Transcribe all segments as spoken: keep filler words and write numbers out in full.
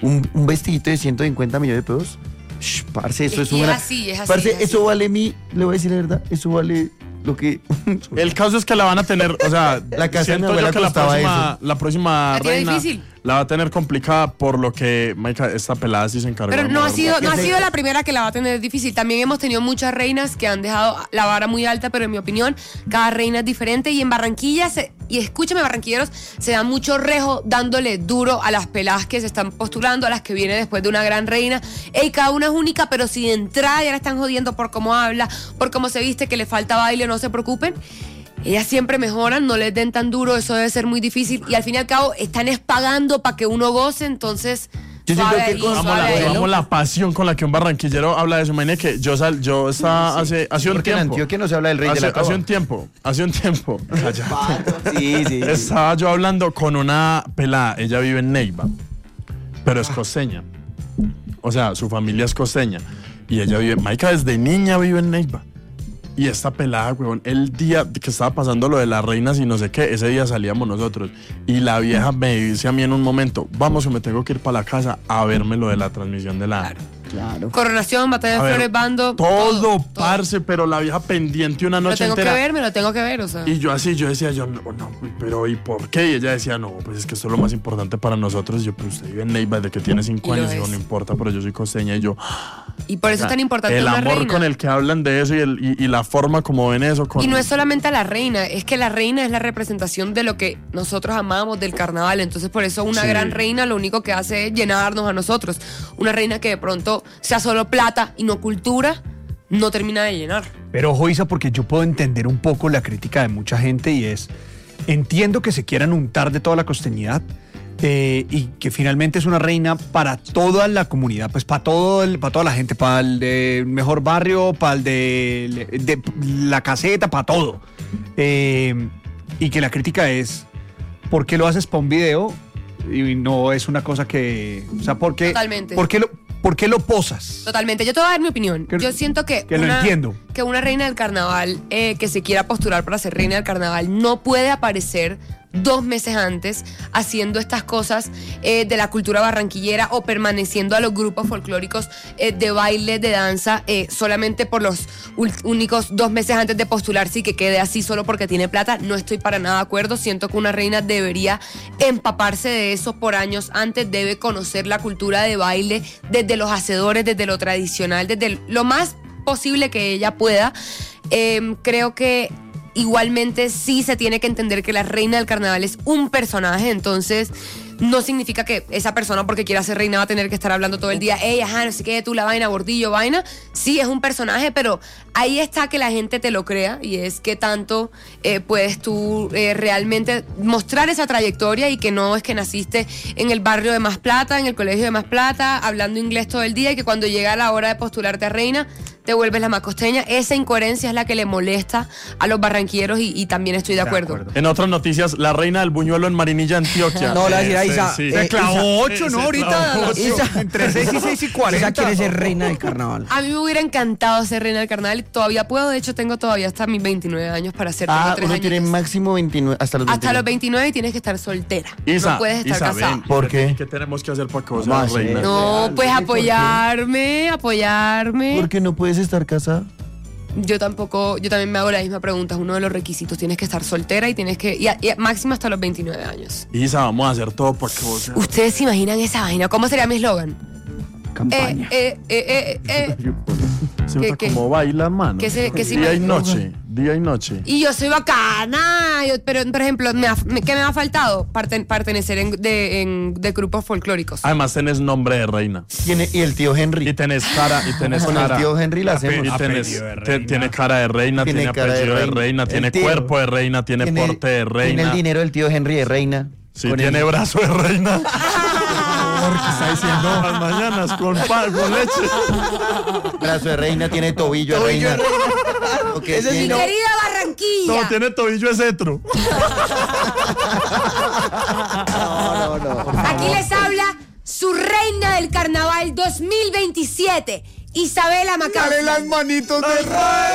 un, un vestidito de ciento cincuenta millones de pesos. Shh, parce, eso es, es una... Es así, es así. Parce, es así. eso vale mi... Le voy a decir la verdad, eso vale lo que... El caso es que la van a tener, o sea, la casa de mi siento abuela yo que la costaba próxima, eso. la próxima La tiene reina difícil. la va a tener complicada por lo que, Maika, esta pelada sí se encargó. Pero de no ha mover sido, guapo. no ha sido la primera que la va a tener difícil. También hemos tenido muchas reinas que han dejado la vara muy alta, pero en mi opinión, cada reina es diferente. Y en Barranquilla, se, y escúchame, barranquilleros, se da mucho rejo dándole duro a las peladas que se están postulando, a las que vienen después de una gran reina. Ey, cada una es única, pero si de entrada ya la están jodiendo por cómo habla, por cómo se viste, que le falta baile, no se preocupen. Ellas siempre mejoran, no les den tan duro, eso debe ser muy difícil. Y al fin y al cabo, están es pagando para que uno goce, entonces... Yo siento suave que ahí, con- Amo suave la, ahí. amo la pasión con la que un barranquillero habla de eso. Imagínate que yo, sal, yo estaba hace, hace un Porque en tiempo. Antioquia no se habla del rey hace, de la hace cava. un tiempo, hace un tiempo. Sí, sí. Estaba yo hablando con una pelada, ella vive en Neiva, pero es costeña. O sea, su familia es costeña. Y ella vive, Maika desde niña vive en Neiva. Y esta pelada, weón, el día que estaba pasando lo de las reinas y no sé qué, ese día salíamos nosotros. Y la vieja me dice a mí en un momento, vamos que me tengo que ir para la casa a verme lo de la transmisión de la... Claro. Coronación, batalla A de ver, flores, bando. Todo, parce, pero la vieja pendiente una Me lo noche tengo entera. que ver, me lo tengo que ver, o sea. Y yo así, yo decía, yo no, no, pero ¿y por qué? Y ella decía, no, pues es que esto es lo más importante para nosotros. Y yo, pues usted vive en Neiva desde que tiene cinco Y lo años. Y yo, es. no importa, pero yo soy costeña. Y yo, Y por eso es tan importante el una amor reina. con el que hablan de eso y, el, y, y la forma como ven eso. Con... Y no es solamente a la reina, es que la reina es la representación de lo que nosotros amamos del carnaval. Entonces, por eso una Sí. gran reina lo único que hace es llenarnos a nosotros. Una reina que de pronto sea solo plata y no cultura, no termina de llenar. Pero ojo, Isa, porque yo puedo entender un poco la crítica de mucha gente y es, entiendo que se quieran untar de toda la costeñidad eh, y que finalmente es una reina para toda la comunidad, pues para todo el, para toda la gente, para el de mejor barrio, para el de, de la caseta, para todo. Eh, y que la crítica es, ¿por qué lo haces para un video? Y no es una cosa que, o sea, ¿por qué, Totalmente. ¿por qué lo, por qué lo posas? Totalmente. Yo te voy a dar mi opinión. Que- Yo siento que, que lo una, entiendo. que una reina del carnaval eh, que se quiera postular para ser reina del carnaval no puede aparecer dos meses antes haciendo estas cosas eh, de la cultura barranquillera o permaneciendo a los grupos folclóricos eh, de baile, de danza, eh, solamente por los ul- únicos dos meses antes de postularse y que quede así solo porque tiene plata. No estoy para nada de acuerdo. Siento que una reina debería empaparse de eso por años antes, debe conocer la cultura de baile desde los hacedores, desde lo tradicional, desde lo más posible que ella pueda. Eh, creo que igualmente sí se tiene que entender que la reina del carnaval es un personaje, entonces no significa que esa persona porque quiera ser reina va a tener que estar hablando todo el día, ey, ajá, no sé qué, tú la vaina, gordillo, vaina. Sí, es un personaje, pero ahí está que la gente te lo crea y es que tanto eh, puedes tú eh, realmente mostrar esa trayectoria y que no es que naciste en el barrio de Más Plata, en el colegio de Más Plata, hablando inglés todo el día y que cuando llega la hora de postularte a reina te vuelves la más costeña. Esa incoherencia es la que le molesta a los barranquilleros y, y también estoy de acuerdo. En otras noticias, la reina del buñuelo en Marinilla, Antioquia. No, le voy a decir a Sí, Isa, sí. eh, Se clavó Isa- ocho, sí, ¿no? se Ahorita clavó las- ocho. entre seis y seis y cuarenta. Esa quiere ser reina del carnaval. A mí me hubiera encantado ser reina del carnaval y todavía puedo, de hecho tengo todavía hasta mis veintinueve años para ser, tengo Ah, tres uno años. tiene máximo veintinueve, hasta los Hasta los veintinueve. veintinueve y tienes que estar soltera. Isa, no puedes estar Isa, casada. ven, ¿Por qué? ¿Qué tenemos que hacer para que vos Vamos a seas reina? hacer. No, Real, pues ¿por qué? apoyarme, apoyarme. ¿Por qué no puedes estar casada? Yo tampoco, yo también me hago la misma pregunta, es uno de los requisitos, tienes que estar soltera y tienes que, y, a- y a- máximo hasta los veintinueve años. Isa, vamos a hacer todo para que vos seas... ¿Ustedes se imaginan esa vaina? ¿Cómo sería mi eslogan? Campaña. Eh, eh, eh, eh, eh. Se ¿Qué- nota qué? como baila, mano. ¿Qué se- qué se día y imagina? noche, día y noche. Y yo soy bacana, yo- pero por ejemplo, me ha- me- ¿qué me ha faltado? Parte- pertenecer en, de, en- de grupos folclóricos. Además tenés nombre de reina. Tiene, y el tío Y Henry. tenés cara, y tenés Con cara. el tío Henry la hacemos. Y tenés, Apellido de te- reina. tiene cara de reina, Tiene tiene, cara de apellido de reina. reina, El tiene tío. cuerpo de reina, tiene, Tiene- porte de reina. Tiene el dinero del tío Henry de reina. Sí, Con tiene el- brazo de reina. Porque está diciendo las mañanas con, pa- con leche. brazo de reina, tiene tobillo de Tobillo de reina. Lo que Ese sí Mi tiene- no. querida Barranquilla. No, tiene tobillo de cetro. No, no, no. Aquí les habla su reina del carnaval dos mil veintisiete, Isabela Macaulay. manitos de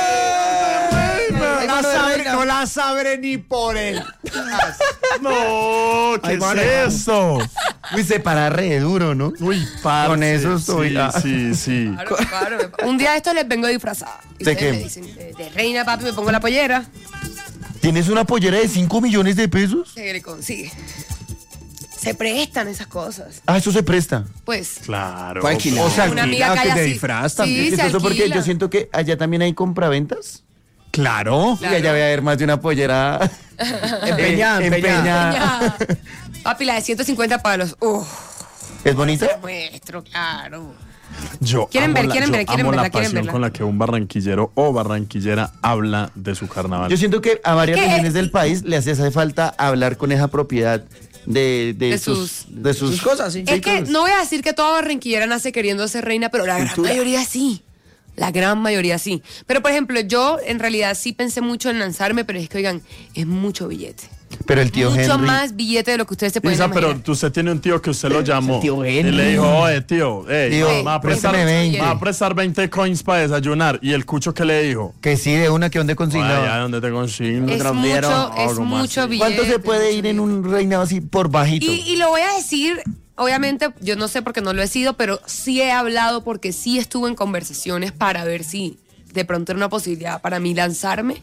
Ay, No mano la de sabe, reina. no la sabe ni por él. No, ¿qué Ahí es va, Alejandro. eso? Uy, se para re duro, ¿no? Uy, parce. Con eso estoy- Sí, ah. sí, sí. Claro, claro. Un día de estos les vengo disfrazada. Y ¿De ustedes qué? me dicen, de, de reina, papi, me pongo la pollera. ¿Tienes una pollera de cinco millones de pesos? Se le consigue. Se prestan esas cosas. Ah, eso se presta. Pues, Claro. Fue alquilado. O sea, una amiga alquila, que que haya de así- disfraz Sí, también. se Entonces, porque alquila. yo siento que allá también hay compraventas. Claro. Claro. Y allá debe haber más de una pollera Empeñada, eh, empeñada. ya. Papi, la de ciento cincuenta palos. Uf, ¿Es bonita? muestro, claro. Yo ¿Quieren amo ver, la- quieren yo ver, quieren amo verla, la quieren pasión verla? con la que un barranquillero o barranquillera habla de su carnaval. Yo siento que a varias Es que- regiones del país le hace, hace falta hablar con esa propiedad de, de, De sus, sus- de sus, Sus cosas, sí. Es que no voy a decir que toda barranquillera nace queriendo ser reina, pero la gran mayoría sí. La gran mayoría sí. Pero, por ejemplo, yo en realidad sí pensé mucho en lanzarme, pero es que, oigan, es mucho billete. Pero el tío Mucho Henry. más billete de lo que ustedes se pueden Isa, pero imaginar. usted tiene un tío que usted lo llamó tío y Henry. le dijo, oye, tío, ey, Tío, me va a prestar, préstame veinte. me va a prestar veinte coins para desayunar. Y el cucho que le dijo, Que sí, de una que donde vaya, consignaba. ¿dónde te consigno? Es Trombiero, mucho, es algo más, mucho sí. billete. ¿Cuánto se puede mucho ir en billete. un reinado así por bajito? Y, y lo voy a decir, obviamente, yo no sé porque no lo he sido, pero sí he hablado porque sí estuve en conversaciones para ver si de pronto era una posibilidad para mí lanzarme.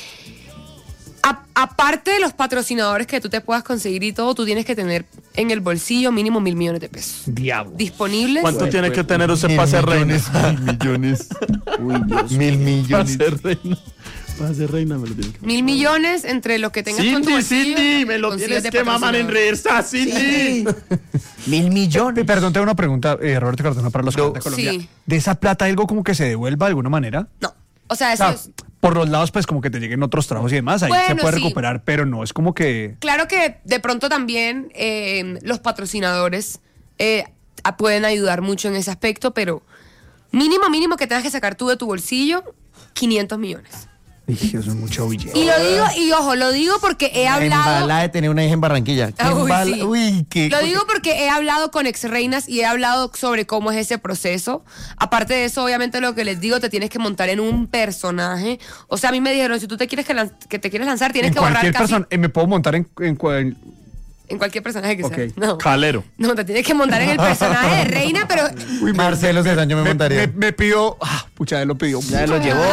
A- aparte de los patrocinadores que tú te puedas conseguir y todo, tú tienes que tener en el bolsillo mínimo mil millones de pesos. Diablo. Disponibles. ¿Cuánto tiene pues, que tener usted Mil para ser reina? millones, mil millones. Uy, Dios. Mil Para millones. ser reina. Para ser reina me lo tiene que... Mil millones entre lo que tengas tú en tu Cindy, bolsillo. Cindy, me lo consigues tienes de que mamar en patrocinador. reírse, Cindy. Mil millones. Perdón, tengo una pregunta, eh, Roberto Cardona, para los No. de Colombia. Sí. ¿De esa plata hay algo como que se devuelva de alguna manera? No. O sea, O eso sea, es. por los lados, pues como que te lleguen otros trabajos y demás, ahí se Bueno, puede sí. recuperar, pero no es como que... Claro que de pronto también eh, los patrocinadores eh, a- pueden ayudar mucho en ese aspecto, pero mínimo, mínimo que tengas que sacar tú de tu bolsillo, quinientos millones. Ay, eso es mucho billete. Y lo digo, y ojo, lo digo porque he hablado... Embala de tener una hija en Barranquilla. Ah, uy, Embala- sí. Uy, qué... Lo digo porque he hablado con ex reinas y he hablado sobre cómo es ese proceso. Aparte de eso, obviamente lo que les digo, te tienes que montar en un personaje. O sea, a mí me dijeron, si tú te quieres que, lan- que te quieres lanzar, tienes En que borrar cualquier casi persona, eh, me puedo montar en, en cual- en cualquier personaje que Ok. sea. No. Calero. No, te tienes que montar en el personaje de reina, pero Uy, Marcelo Cesaño me me, montaría. me- me pidió... Ah, pucha, él lo pidió. Ya lo llevó.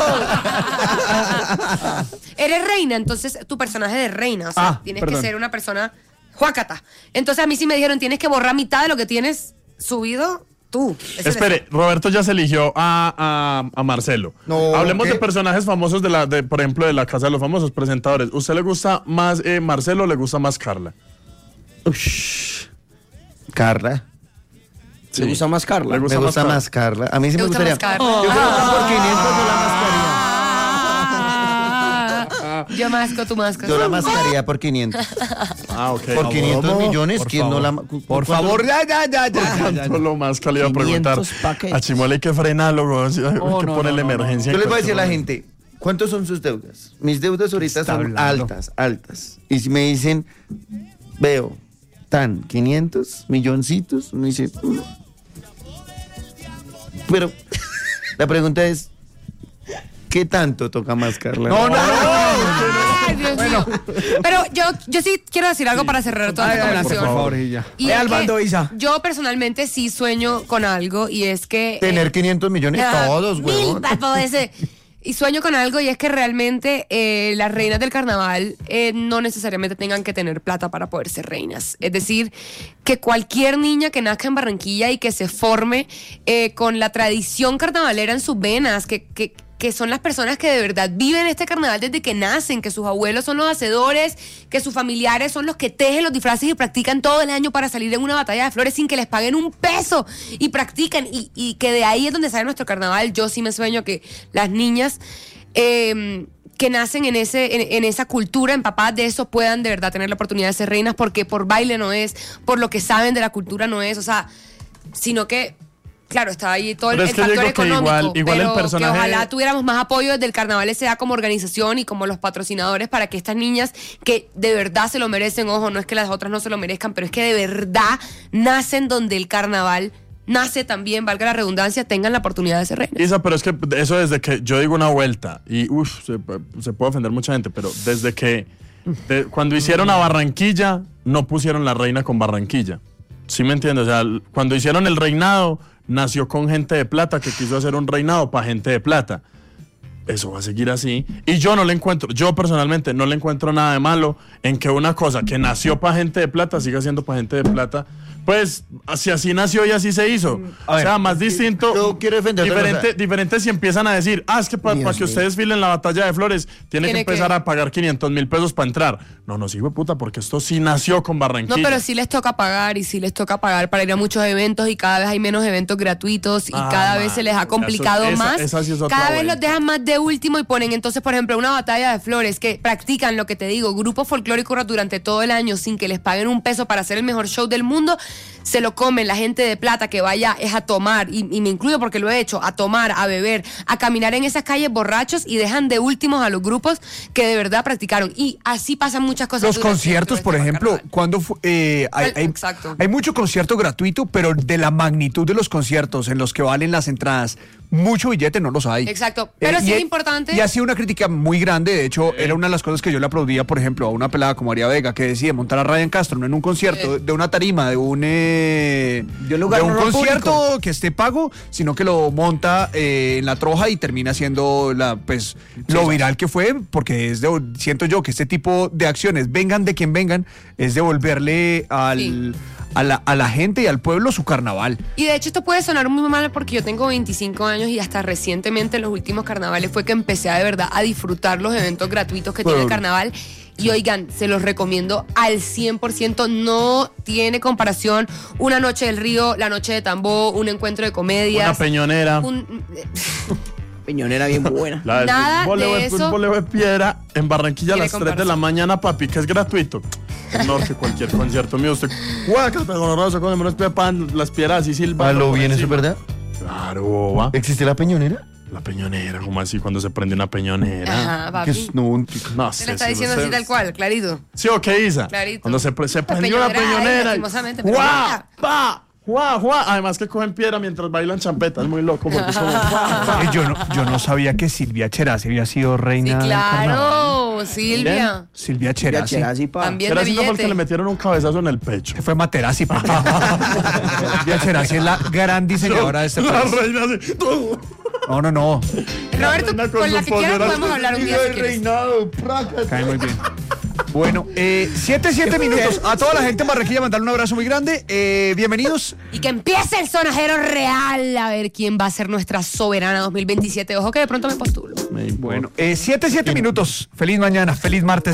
eres reina, entonces tu personaje de reina, o sea, Ah, tienes perdón. que ser una persona juácata. Entonces a mí sí me dijeron, tienes que borrar mitad de lo que tienes subido tú. Ese Espere, Roberto ya se eligió a, a, a Marcelo. No, Hablemos ¿qué? de personajes famosos de la, de, por ejemplo, de la Casa de los Famosos presentadores. ¿Usted le gusta más eh, Marcelo o le gusta más Carla? Ush. Carla. Sí. ¿Le gusta más Carla? Le Me gusta gusta más más Carla. A mí sí ¿Te me gusta gustaría. más Carla? Yo creo que por quinientos yo la mascaría. Ah, yo masco, tú mascas. Yo la mascaría por quinientos. Ah, ok. Por quinientos ¿Cómo? millones, Por ¿quién no favor. la ma- Por ¿cuánto? favor, ya, ya, ya, ya, ya, ya. ¿Cuánto lo más que le iba a preguntar? quinientos paquetes. A Chimole hay que frenarlo, güey. Hay que no, ponerle no, no, emergencia. Yo en les voy a decir a la cualquier gente, ¿cuántos son sus deudas? Mis deudas ahorita Está son hablando. altas, altas. Y si me dicen, veo, tan, quinientos milloncitos, uno dice, "Mm". Pero la pregunta es, ¿qué tanto toca más, Carla? No, no, no. Ay, Dios mío. Pero yo, yo sí quiero decir algo para cerrar toda esta Adelante, por conversación. favor, y ya. Y Ve es al que bando, Isa. Yo personalmente sí sueño con algo y es que... Tener eh, quinientos millones ah, todos, mil huevón. papo ese. Y sueño con algo y es que realmente eh, las reinas del carnaval eh, no necesariamente tengan que tener plata para poder ser reinas. Es decir, que cualquier niña que nazca en Barranquilla y que se forme eh, con la tradición carnavalera en sus venas, que, que, que son las personas que de verdad viven este carnaval desde que nacen, que sus abuelos son los hacedores, que sus familiares son los que tejen los disfraces y practican todo el año para salir en una batalla de flores sin que les paguen un peso y practican y, y que de ahí es donde sale nuestro carnaval. Yo sí me sueño que las niñas eh, que nacen en, ese, en, en esa cultura, empapadas de eso, puedan de verdad tener la oportunidad de ser reinas, porque por baile no es, por lo que saben de la cultura no es, o sea, sino que... Claro, está ahí todo el, Pero es el que yo factor digo que económico, igual- igual el pero personaje- que ojalá tuviéramos más apoyo desde el Carnaval S A como organización y como los patrocinadores para que estas niñas que de verdad se lo merecen, ojo, no es que las otras no se lo merezcan, pero es que de verdad nacen donde el Carnaval nace también, valga la redundancia, tengan la oportunidad de ser reinas. Isa, pero es que eso desde que yo digo una vuelta y uff, se, se puede ofender mucha gente, pero desde que de- cuando hicieron a Barranquilla, no pusieron la reina con Barranquilla. ¿Sí me entiendes? O sea, l- cuando hicieron el reinado, nació con gente de plata que quiso hacer un reinado para gente de plata. Eso va a seguir así. Y yo no le encuentro, yo personalmente no le encuentro nada de malo en que una cosa que nació para gente de plata siga siendo para gente de plata. Pues, si así nació y así se hizo. A O ver, sea, más distinto. yo quiero defender otra diferente, cosa. diferente si empiezan a decir, ah, es que para Dios que mío. ustedes filen la batalla de flores, tiene, Tiene que empezar que- a pagar quinientos mil pesos para entrar. No, no, sí, hijo de puta, porque esto sí nació con Barranquilla. No, pero sí les toca pagar y sí les toca pagar para ir a muchos eventos y cada vez hay menos eventos gratuitos y Ah, cada vez man, se les ha eso- complicado esa- más. esa sí es otra Cada vez vuelta. los dejan más de último y ponen entonces, por ejemplo, una batalla de flores que practican lo que te digo, grupos folclóricos durante todo el año sin que les paguen un peso para hacer el mejor show del mundo, se lo comen la gente de plata que vaya es a tomar, y, y me incluyo porque lo he hecho, a tomar, a beber, a caminar en esas calles borrachos y dejan de últimos a los grupos que de verdad practicaron. Y así pasan muchas cosas. Los durante conciertos, este por ejemplo, carnaval. cuando fu- eh, hay, hay- Exacto. hay mucho concierto gratuito, pero de la magnitud de los conciertos en los que valen las entradas, mucho billete no los hay. Exacto. Pero sí y- es importante- Y ha sido una crítica muy grande. De hecho, era una de las cosas que yo le aplaudía, por ejemplo, a una pelada como María Vega, que decide montar a Ryan Castro no en un concierto, Sí. de una tarima, de un, eh, De un lugar de un no concierto público. que esté pago, sino que lo monta eh, en la troja y termina siendo la, pues, lo viral que fue, porque es de, siento yo que este tipo de acciones, vengan de quien vengan, es devolverle al, Sí. a, la, a la gente y al pueblo su carnaval. Y de hecho esto puede sonar muy mal porque yo tengo veinticinco años y hasta recientemente en los últimos carnavales fue que empecé a de verdad a disfrutar los eventos gratuitos que tiene el carnaval. Y oigan, se los recomiendo al cien por ciento, no tiene comparación una noche del río, la noche de Tambó, un encuentro de comedias. Una peñonera. un- Peñonera bien buena. La Nada un boleo de un eso. boleo de piedra en Barranquilla a Tiene las tres de la comparación. mañana, papi, que es gratuito. Menor que cualquier concierto mío. Usted, guaca, con rosa, con unos pan, las piedras así silbando. A lo por bien, ¿eso es encima. verdad? Claro, boba. ¿Existe la peñonera? La peñonera, como así cuando se prende una peñonera. Ajá, Que papi. es, no, un- No Se sé. le está si diciendo no así sé. tal cual, clarito. Sí, o qué, Isa. Clarito. Cuando se, pre- se Pues prendió la peñonera, ay, peñonera. y- lastimosamente, pero ¡Guau! mira. ¡Pa! ¡Guau! ¡Guau! Además que cogen piedra mientras bailan champeta. Es muy loco porque es como, ¡guau! ¡guau! Eh, yo, no, yo no sabía que Silvia Cherasi había sido Sí, reina del carnaval. claro, Silvia. Silvia Cherasi. Cherasi, pa. También Era de así no fue el que le billete. metieron un cabezazo en el pecho. Que fue Materazzi. pendejo. Silvia Cherasi es la gran diseñadora de este La país. reina así. No, no, no. Roberto, reina con con la su que quieras pollera. podemos hablar un día si quieres. reinado, praca. Cae muy bien. Bueno, eh, siete, siete minutos. A toda la gente en Barranquilla, mandarle un abrazo muy grande. Eh, bienvenidos. Y que empiece el sonajero real a ver quién va a ser nuestra soberana dos mil veintisiete. Ojo que de pronto me postulo. Bueno, eh, siete, siete minutos. Feliz mañana, feliz martes.